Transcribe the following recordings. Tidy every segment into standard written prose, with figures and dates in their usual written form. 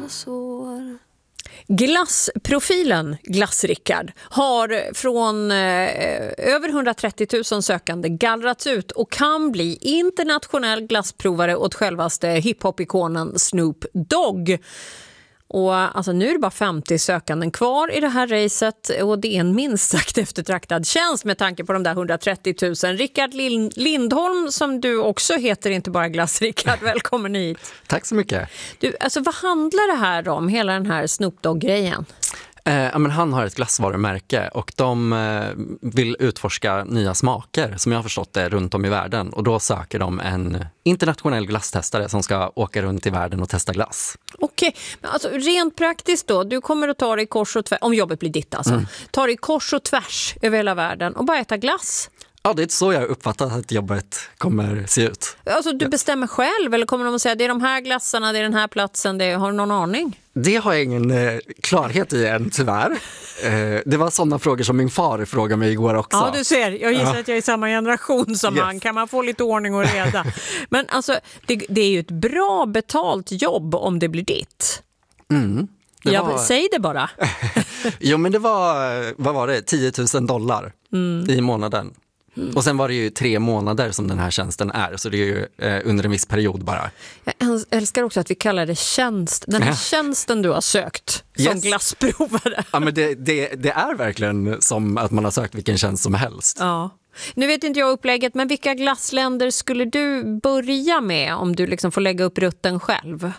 glassår. Glassprofilen Glass-Rickard har från över 130 000 sökande gallrats ut och kan bli internationell glassprovare åt självaste hiphop-ikonen Snoop Dogg. Och alltså, nu är det bara 50 sökanden kvar i det här racet och det är en minst sagt eftertraktad tjänst med tanke på de där 130 000. Rickard Lindholm, som du också heter, inte bara Glass-Rickard, välkommen hit. Tack så mycket. Du, alltså, vad handlar det här om, hela den här Snoop Dogg-grejen? Men han har ett glassvarumärke och de vill utforska nya smaker som jag har förstått det runt om i världen. Och då söker de en internationell glasstestare som ska åka runt i världen och testa glass. Okej, men alltså rent praktiskt då, du kommer att ta dig kors och tvärs, om jobbet blir ditt alltså, ta dig kors och tvärs över hela världen och bara äta glass? Ja, det är så jag uppfattar att jobbet kommer se ut. Alltså du bestämmer själv eller kommer de att säga det är de här glassarna, det är den här platsen, har du någon aning? Det har jag ingen klarhet i än, tyvärr. Det var sådana frågor som min far frågade mig igår också. Ja, du ser. Jag gissar att jag är i samma generation som han. Kan man få lite ordning och reda? Men alltså, det är ju ett bra betalt jobb om det blir ditt. Säg det bara. Jo, men det var, vad var det? $10,000 i månaden. Och sen var det ju 3 månader som den här tjänsten är. Så det är ju under en viss period bara. Jag älskar också att vi kallar det tjänst. Den här tjänsten du har sökt som glassprovare. Ja, men det är verkligen som att man har sökt vilken tjänst som helst. Ja. Nu vet inte jag upplägget, men vilka glassländer skulle du börja med om du liksom får lägga upp rutten själv?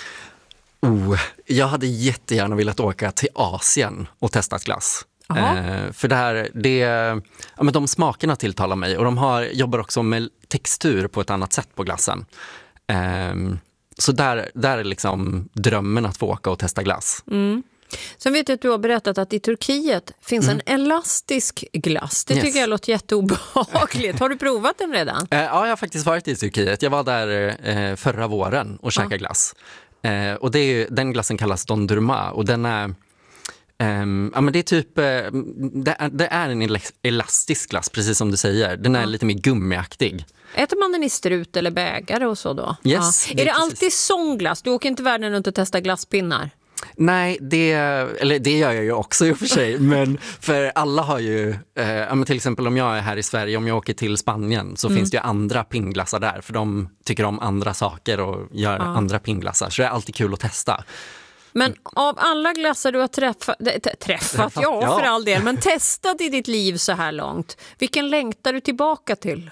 Jag hade jättegärna velat åka till Asien och testa glass. För men de smakerna tilltalar mig och de jobbar också med textur på ett annat sätt på glassen. Så där är liksom drömmen att få åka och testa glass. Sen vet jag att du har berättat att i Turkiet finns en elastisk glass. Det tycker jag låter jätteobehagligt. Har du provat den redan? Ja, jag har faktiskt varit i Turkiet. Jag var där förra våren och käkade glass. Och den glassen kallas dondurma och den är... men det är typ det är en elastisk glass, precis som du säger. Den är lite mer gummiaktig. Äter man den i strut eller bägare och så då? Yes, Är det alltid sån glass? Du åker inte världen runt och testar glasspinnar? Nej, det gör jag ju också i och för sig. Men för alla har ju, till exempel om jag är här i Sverige, om jag åker till Spanien så finns det ju andra pingglassar där. För de tycker om andra saker och gör andra pingglassar. Så det är alltid kul att testa. Men av alla glassar du har träffat, ja för all del, men testat i ditt liv så här långt, vilken längtar du tillbaka till?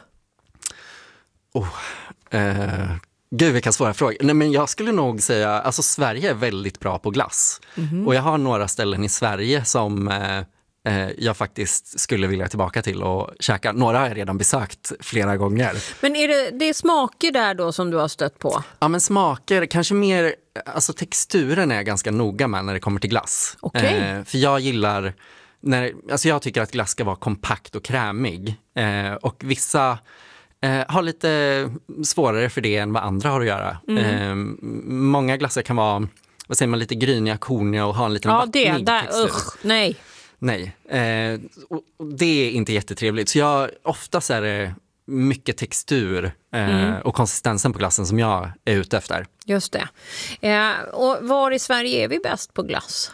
Gud, vilka svåra frågor. Nej, men jag skulle nog säga, alltså Sverige är väldigt bra på glass. Och jag har några ställen i Sverige som jag faktiskt skulle vilja tillbaka till och käka. Några har jag redan besökt flera gånger. Men är det smaker där då som du har stött på? Ja, men smaker, kanske mer, alltså texturen är jag ganska noga med när det kommer till glass. Okay. För jag gillar, jag tycker att glass ska vara kompakt och krämig. Och vissa har lite svårare för det än vad andra har att göra. Många glassar kan vara, vad säger man, lite gryniga, korniga och ha en liten vattnig textur. Nej, och det är inte jättetrevligt. Så oftast är det mycket textur och konsistensen på glassen som jag är ute efter. Just det. Och var i Sverige är vi bäst på glass?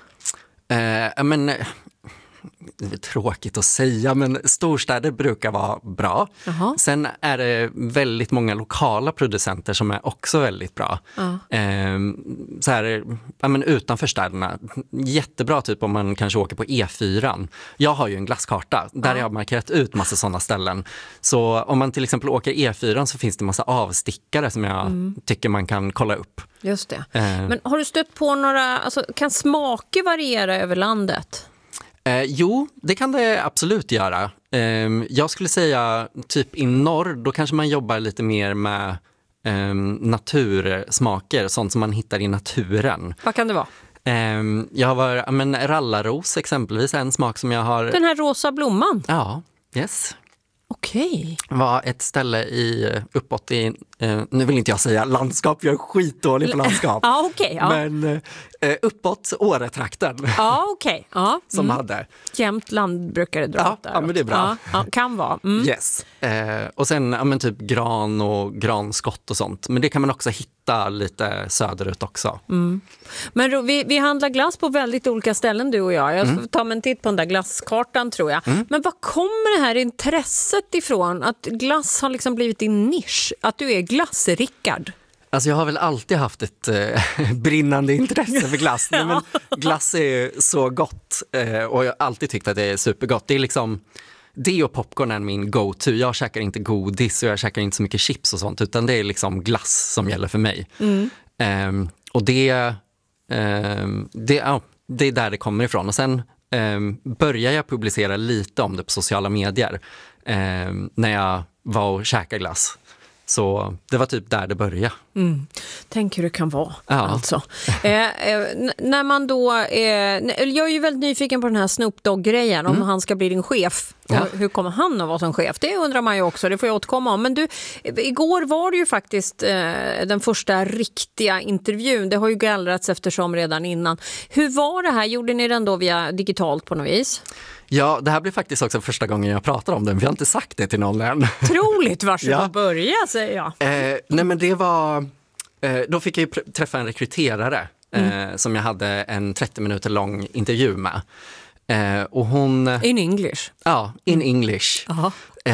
Det är tråkigt att säga, men storstäder brukar vara bra. Sen är det väldigt många lokala producenter som är också väldigt bra. Så här, utanför städerna, jättebra typ om man kanske åker på E4. Jag har ju en glasskarta där jag har markerat ut massa sådana ställen. Så om man till exempel åker E4 så finns det massa avstickare som jag tycker man kan kolla upp. Just det. Men har du stött på några, kan smaker variera över landet? Jo, det kan det absolut göra. Jag skulle säga typ i norr, då kanske man jobbar lite mer med natursmaker, sånt som man hittar i naturen. Vad kan det vara? Jag har rallaros exempelvis, en smak som jag har... Den här rosa blomman? Ja, yes. Okej. var ett ställe uppåt i, nu vill inte jag säga landskap, jag är skitdålig på landskap. Ja, okej. Ja. Men uppåt Åretrakten Ja, okej. Ja. som hade. Jämtland brukar det dra Ja, åt där. ja, men det är bra. Ja, kan vara. Mm. Yes. Och sen men typ gran och granskott och sånt. Men det kan man också hitta lite söderut också. Men vi handlar glass på väldigt olika ställen, du och jag. Jag ska ta mig en titt på den där glasskartan, tror jag. Men vad kommer det här intresset ifrån? Att glass har liksom blivit din nisch? Att du är glass-Rickard? Alltså jag har väl alltid haft ett brinnande intresse för glass. Nej, men glass är så gott och jag har alltid tyckt att det är supergott. Det är liksom, det och popcorn är min go-to. Jag käkar inte godis och jag käkar inte så mycket chips och sånt, utan det är liksom glass som gäller för mig. Och det är där det kommer ifrån. Och sen börjar jag publicera lite om det på sociala medier när jag var och käkade glass. Så det var typ där det började. Tänk hur det kan vara, Ja. alltså. När man då... jag är ju väldigt nyfiken på den här Snoop Dogg-grejen, om han ska bli din chef. Ja. Och hur kommer han att vara som chef? Det undrar man ju också, det får jag återkomma om. Men du, igår var det ju faktiskt den första riktiga intervjun. Det har ju gallrats eftersom redan innan. Hur var det här? Gjorde ni den då via digitalt på något vis? Ja, det här blir faktiskt också första gången jag pratar om den. Vi har inte sagt det till någon än. Troligt, varsågod Ja. att börja, säger jag. Nej, men det var... då fick jag ju träffa en rekryterare som jag hade en 30 minuter lång intervju med. Och hon... In English. Ja, in English. Aha.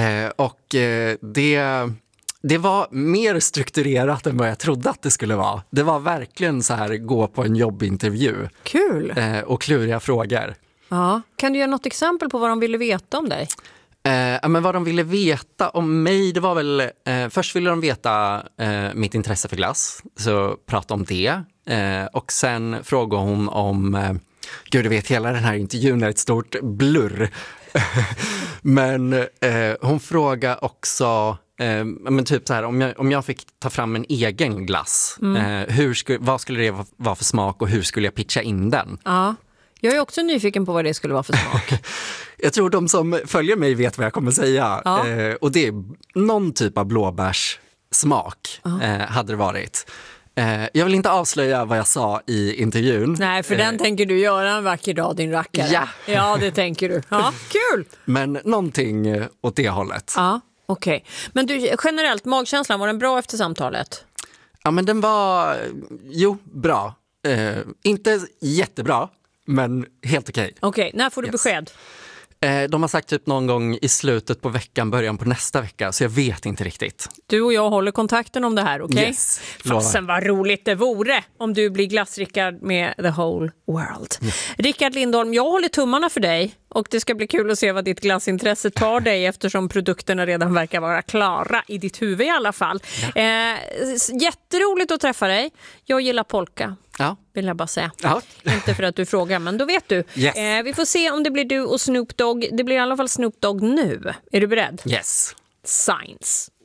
Det var mer strukturerat än vad jag trodde att det skulle vara. Det var verkligen så här, gå på en jobbintervju. Kul. Och kluriga frågor. Ja. Kan du ge något exempel på vad de ville veta om dig? Men vad de ville veta om mig, det var väl... först ville de veta mitt intresse för glass, så prata om det. Och sen frågade hon om... Gud, du vet, hela den här intervjun är ett stort blurr. Men hon frågade också... men typ så här, om jag fick ta fram en egen glass, vad skulle det vara för smak och hur skulle jag pitcha in den? Ja. Jag är också nyfiken på vad det skulle vara för smak. Jag tror de som följer mig vet vad jag kommer säga. Ja. Och det är någon typ av blåbärssmak hade det varit. Jag vill inte avslöja vad jag sa i intervjun. Nej, för den tänker du göra en vacker dag, din rackare. Ja. Ja, det tänker du. Ja, kul! Men någonting åt det hållet. Ja, okej. Men du, generellt, magkänslan, var den bra efter samtalet? Ja, men den var, bra. Inte jättebra, men helt okej. Okej, när får du besked? De har sagt typ någon gång i slutet på veckan, början på nästa vecka, så jag vet inte riktigt. Du och jag håller kontakten om det här, okej? Yes, lovar. Fasen vad roligt det vore om du blir glassrickad med the whole world. Rickard Lindholm, jag håller tummarna för dig och det ska bli kul att se vad ditt glassintresse tar dig eftersom produkterna redan verkar vara klara i ditt huvud i alla fall. Jätteroligt att träffa dig. Jag gillar polka. Ja. Vill jag bara säga. Ja. Inte för att du frågar, men då vet du. Yes. Vi får se om det blir du och Snoop Dogg. Det blir i alla fall Snoop Dogg nu. Är du beredd? Yes. Science.